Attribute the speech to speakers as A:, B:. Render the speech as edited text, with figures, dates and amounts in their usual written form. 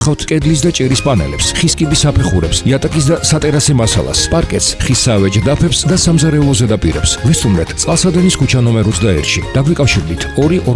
A: ხავთ კედლის და ჭირის პანელებს, ხის კიბის საფეხურებს, იატაკის და სატერასე მასალას, პარკეტს, ხის საავეჯ დაფებს და სამზარეულო ზედაპირებს. ვესტუმრეთ წყალსადენის ქუჩა ნომერ 21-ში. დაგვიკავშირდით 2